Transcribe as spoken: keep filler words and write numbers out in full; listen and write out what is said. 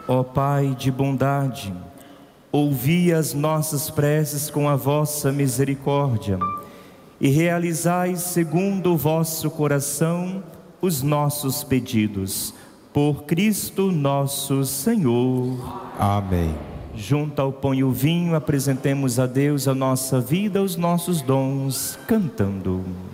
Ó Pai de bondade, ouvi as nossas preces com a vossa misericórdia e realizai segundo o vosso coração os nossos pedidos. Por Cristo nosso Senhor. Amém. Junto ao pão e o vinho, apresentemos a Deus a nossa vida, os nossos dons, cantando.